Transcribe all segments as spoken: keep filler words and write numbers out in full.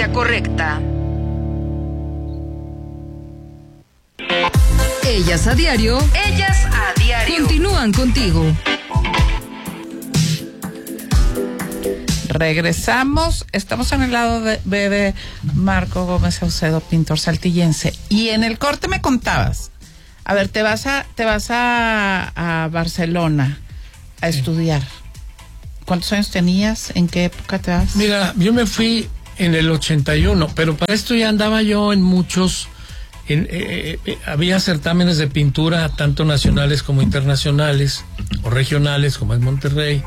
respuesta correcta. Ellas a diario. Ellas a diario. Continúan contigo. Regresamos, estamos en el lado de, de, de Marco Gómez Saucedo, pintor saltillense, y en el corte me contabas, a ver, te vas a te vas a, a Barcelona a sí. estudiar. ¿Cuántos años tenías? ¿En qué época te vas? Mira, yo me fui en el ochenta y uno, pero para esto ya andaba yo en muchos, en, eh, eh, había certámenes de pintura, tanto nacionales como internacionales, o regionales, como en Monterrey.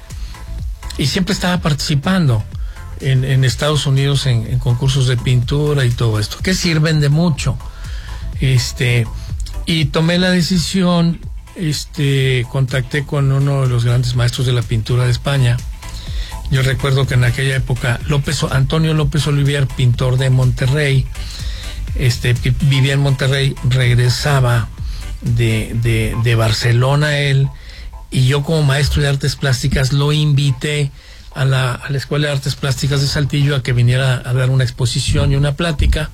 Y siempre estaba participando en, en Estados Unidos en, en concursos de pintura y todo esto, que sirven de mucho. Este, y tomé la decisión, este, contacté con uno de los grandes maestros de la pintura de España. Yo recuerdo que en aquella época López, Antonio López Olivier, pintor de Monterrey, este, vivía en Monterrey, regresaba de, de, de Barcelona él. Y yo como maestro de artes plásticas lo invité a la, a la Escuela de Artes Plásticas de Saltillo a que viniera a dar una exposición y una plática.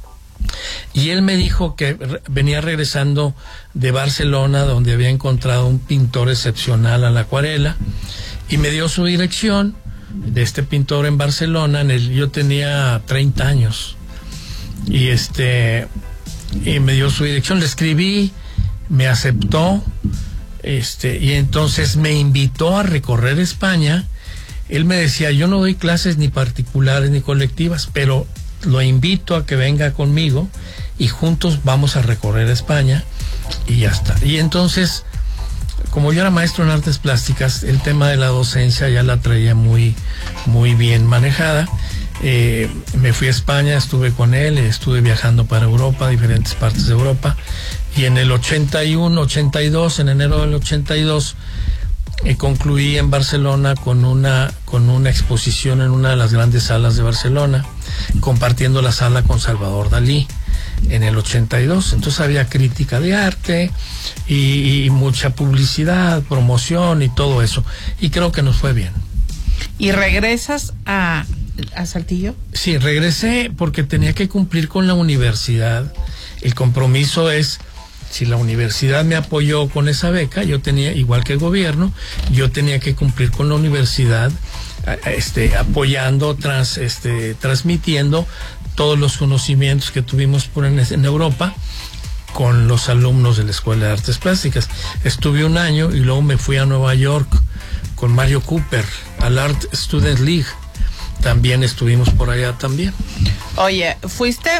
Y él me dijo que re, venía regresando de Barcelona, donde había encontrado un pintor excepcional a la acuarela, y me dio su dirección de este pintor en Barcelona. En el, yo tenía treinta años. Y, este, y me dio su dirección, le escribí, me aceptó. Este, y entonces me invitó a recorrer España. Él me decía, yo no doy clases ni particulares ni colectivas, pero lo invito a que venga conmigo y juntos vamos a recorrer España, y ya está. Y entonces, como yo era maestro en artes plásticas, el tema de la docencia ya la traía muy, muy bien manejada. Eh, me fui a España, estuve con él, estuve viajando para Europa, diferentes partes de Europa, y en el ochenta y uno, ochenta y dos, en enero del ochenta y dos, eh, concluí en Barcelona con una, con una exposición en una de las grandes salas de Barcelona, compartiendo la sala con Salvador Dalí en el ochenta y dos. Entonces había crítica de arte y, y mucha publicidad, promoción y todo eso, y creo que nos fue bien. ¿Y regresas a a Saltillo? Sí, regresé porque tenía que cumplir con la universidad. El compromiso es, si la universidad me apoyó con esa beca, yo tenía, igual que el gobierno, yo tenía que cumplir con la universidad, este, apoyando, trans, este, transmitiendo todos los conocimientos que tuvimos por en, en Europa con los alumnos de la Escuela de Artes Plásticas. Estuve un año y luego me fui a Nueva York con Mario Cooper, al Art Student League. También estuvimos por allá también. Oye, fuiste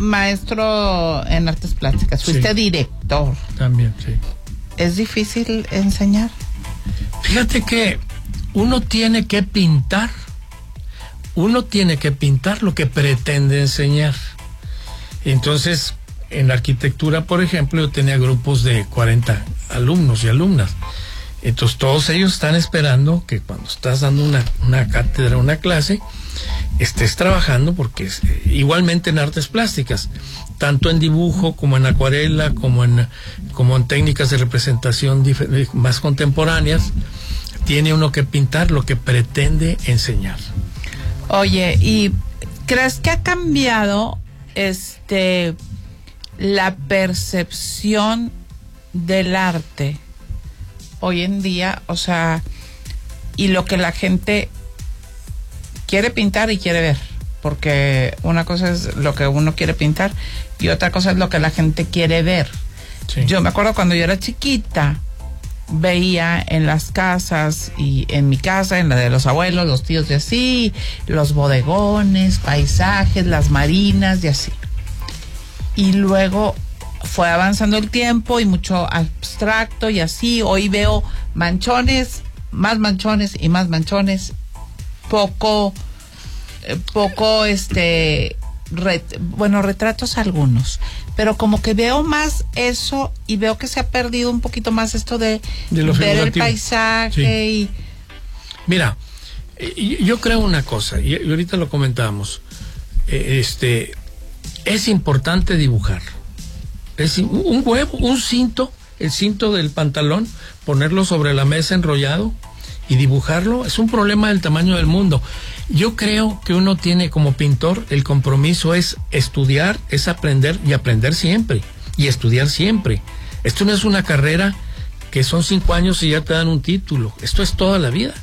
maestro en artes plásticas, fuiste sí. director. También, sí. ¿Es difícil enseñar? Fíjate que uno tiene que pintar, uno tiene que pintar lo que pretende enseñar. Entonces, en arquitectura, por ejemplo, yo tenía grupos de cuarenta alumnos y alumnas. Entonces todos ellos están esperando que cuando estás dando una, una cátedra, una clase, estés trabajando, porque es, eh, igualmente en artes plásticas, tanto en dibujo como en acuarela, como en, como en técnicas de representación dif- más contemporáneas, tiene uno que pintar lo que pretende enseñar. Oye, ¿y crees que ha cambiado este la percepción del arte hoy en día? O sea, y lo que la gente quiere pintar y quiere ver, porque una cosa es lo que uno quiere pintar y otra cosa es lo que la gente quiere ver. Sí. Yo me acuerdo cuando yo era chiquita, veía en las casas, y en mi casa, en la de los abuelos, los tíos y así, los bodegones, paisajes, las marinas y así. Y luego fue avanzando el tiempo y mucho abstracto y así. Hoy veo manchones, más manchones y más manchones, poco, eh, poco, este, ret, bueno, retratos algunos, pero como que veo más eso y veo que se ha perdido un poquito más esto de, de ver el paisaje. Sí. Y mira, yo creo una cosa, y ahorita lo comentábamos, este, es importante dibujar. Es un huevo, un cinto, el cinto del pantalón, ponerlo sobre la mesa enrollado y dibujarlo, es un problema del tamaño del mundo. Yo creo que uno tiene como pintor, el compromiso es estudiar, es aprender y aprender siempre, y estudiar siempre. Esto no es una carrera que son cinco años y ya te dan un título, esto es toda la vida.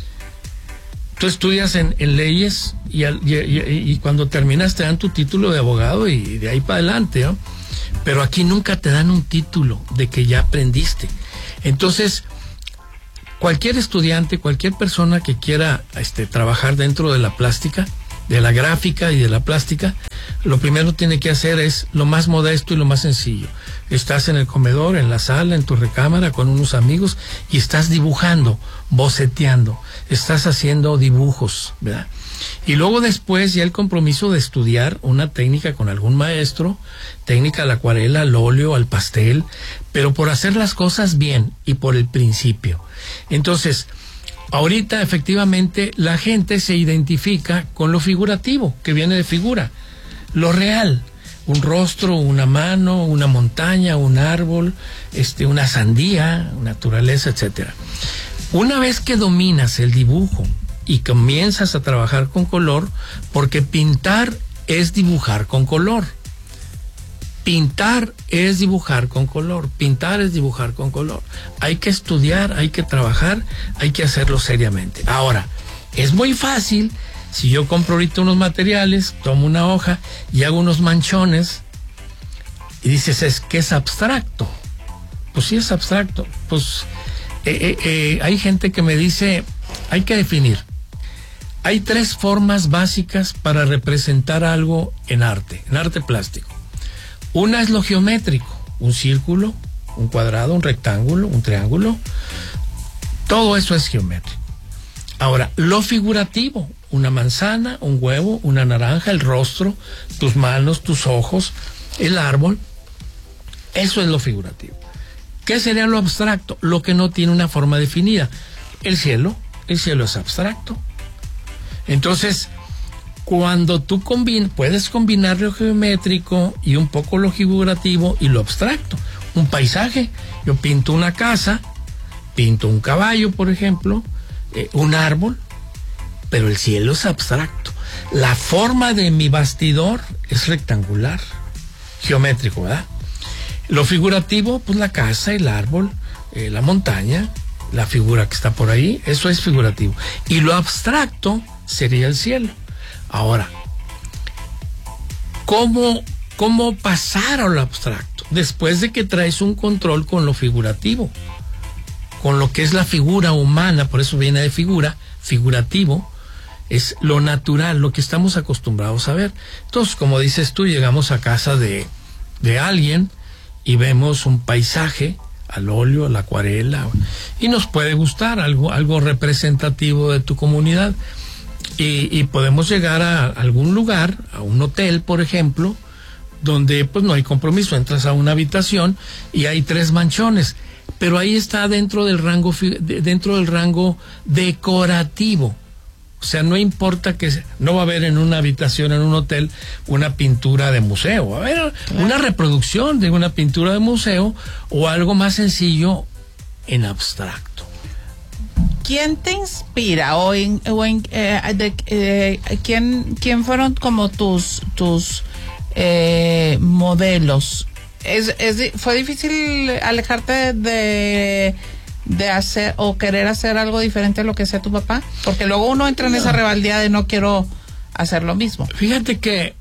Tú estudias en, en leyes y, y, y, y cuando terminas te dan tu título de abogado y de ahí para adelante, ¿no? Pero aquí nunca te dan un título de que ya aprendiste. Entonces, cualquier estudiante, cualquier persona que quiera este, trabajar dentro de la plástica, de la gráfica y de la plástica, lo primero que tiene que hacer es lo más modesto y lo más sencillo. Estás en el comedor, en la sala, en tu recámara con unos amigos y estás dibujando, boceteando, estás haciendo dibujos, ¿verdad? Y luego después ya el compromiso de estudiar una técnica con algún maestro, técnica a la acuarela, al óleo, al pastel, pero por hacer las cosas bien y por el principio. Entonces, ahorita efectivamente la gente se identifica con lo figurativo, que viene de figura, lo real, un rostro, una mano, una montaña, un árbol, este, una sandía, naturaleza, etcétera. Una vez que dominas el dibujo y comienzas a trabajar con color, porque pintar es dibujar con color. Pintar es dibujar con color, pintar es dibujar con color. Hay que estudiar, hay que trabajar, hay que hacerlo seriamente. Ahora, es muy fácil, si yo compro ahorita unos materiales, tomo una hoja y hago unos manchones y dices, es que es abstracto. Pues sí es abstracto. Pues eh, eh, eh, hay gente que me dice, hay que definir. Hay tres formas básicas para representar algo en arte, en arte plástico. Una es lo geométrico, un círculo, un cuadrado, un rectángulo, un triángulo. Todo eso es geométrico. Ahora, lo figurativo, una manzana, un huevo, una naranja, el rostro, tus manos, tus ojos, el árbol. Eso es lo figurativo. ¿Qué sería lo abstracto? Lo que no tiene una forma definida. El cielo, el cielo es abstracto. Entonces, cuando tú combin, puedes combinar lo geométrico y un poco lo figurativo y lo abstracto. Un paisaje, yo pinto una casa, pinto un caballo, por ejemplo, eh, un árbol, pero el cielo es abstracto. La forma de mi bastidor es rectangular, geométrico, ¿verdad? Lo figurativo, pues la casa, el árbol, eh, la montaña, la figura que está por ahí, eso es figurativo. Y lo abstracto sería el cielo. Ahora, ¿cómo, cómo pasar a lo abstracto? Después de que traes un control con lo figurativo, con lo que es la figura humana, por eso viene de figura, figurativo, es lo natural, lo que estamos acostumbrados a ver. Entonces, como dices tú, llegamos a casa de, de alguien y vemos un paisaje al óleo, a la acuarela, y nos puede gustar algo, algo representativo de tu comunidad. Y, y podemos llegar a algún lugar, a un hotel, por ejemplo, donde pues no hay compromiso, entras a una habitación y hay tres manchones, pero ahí está dentro del rango dentro del rango decorativo. O sea, no importa que no va a haber en una habitación, en un hotel, una pintura de museo, va a haber claro. una reproducción de una pintura de museo o algo más sencillo en abstracto. ¿Quién te inspira o en, o en eh, de, eh, quién quién fueron como tus tus eh, modelos? Es, es fue difícil alejarte de de hacer o querer hacer algo diferente a lo que hacía tu papá, porque luego uno entra en no. esa rebeldía de no quiero hacer lo mismo. Fíjate que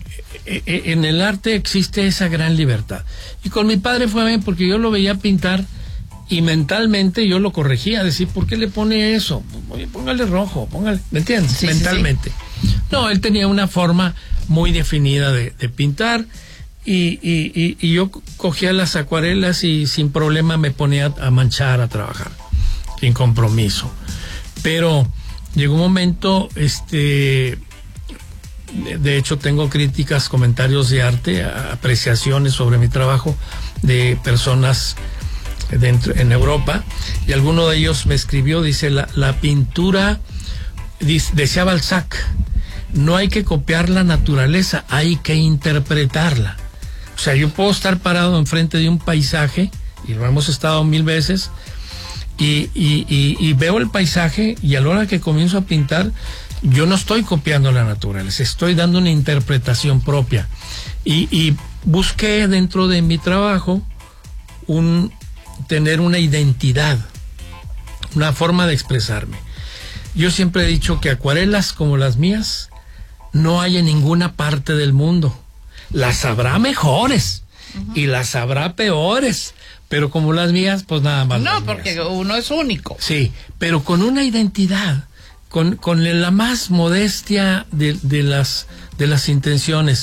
en el arte existe esa gran libertad y con mi padre fue bien porque yo lo veía pintar. Y mentalmente yo lo corregía, decir, ¿por qué le pone eso? Oye, póngale rojo, póngale, ¿me entiendes? Sí, mentalmente. Sí, sí. No, él tenía una forma muy definida de, de pintar y, y, y, y yo cogía las acuarelas y sin problema me ponía a manchar, a trabajar, sin compromiso. Pero llegó un momento, este, de, de hecho tengo críticas, comentarios de arte, apreciaciones sobre mi trabajo de personas dentro, en Europa, y alguno de ellos me escribió, dice, la, la pintura, dice, decía Balzac, no hay que copiar la naturaleza, hay que interpretarla. O sea, yo puedo estar parado enfrente de un paisaje, y lo hemos estado mil veces, y, y, y, y veo el paisaje, y a la hora que comienzo a pintar, yo no estoy copiando la naturaleza, estoy dando una interpretación propia. Y, y busqué dentro de mi trabajo un tener una identidad, una forma de expresarme. Yo siempre he dicho que acuarelas como las mías no hay en ninguna parte del mundo. Las habrá mejores uh-huh. y las habrá peores, pero como las mías, pues nada más. No, porque mías. Uno es único. Sí, pero con una identidad, con, con la más modestia de, de las de las intenciones.